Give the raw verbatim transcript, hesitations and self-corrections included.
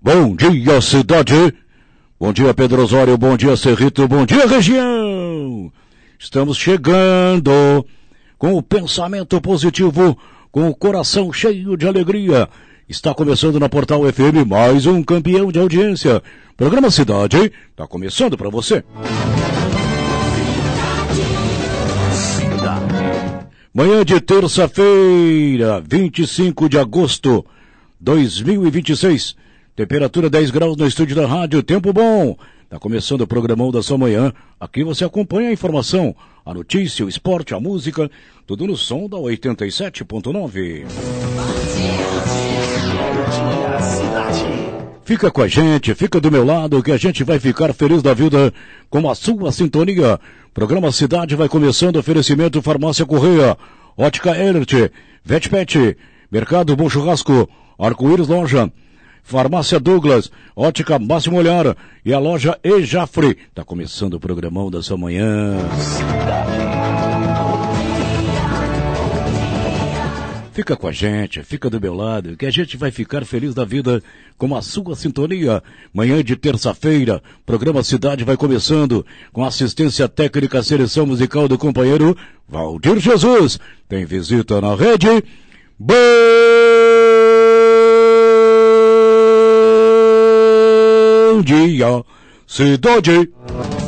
Bom dia, cidade. Bom dia, Pedro Osório. Bom dia, Cerrito. Bom dia, região. Estamos chegando com o pensamento positivo, com o coração cheio de alegria. Está começando na Portal F M mais um campeão de audiência. Programa Cidade está começando para você. Manhã de terça-feira, vinte e cinco de agosto de dois mil e vinte e seis. Temperatura dez graus no estúdio da rádio, tempo bom. Está começando o programão da sua manhã. Aqui você acompanha a informação, a notícia, o esporte, a música, tudo no som da oitenta e sete ponto nove. Fica com a gente, fica do meu lado, que a gente vai ficar feliz da vida com a sua sintonia. Programa Cidade vai começando, oferecimento Farmácia Correia, Ótica Elert, Vetpet, Mercado Bom Churrasco, Arco-Íris Loja, Farmácia Douglas, Ótica Máximo Olhar e a loja Ejafre. Tá começando o programão da sua manhã. Fica com a gente, fica do meu lado, que a gente vai ficar feliz da vida com a sua sintonia. Manhã de terça-feira, programa Cidade vai começando com assistência técnica, seleção musical do companheiro Valdir Jesus. Tem visita na rede. Bom dia, cidade.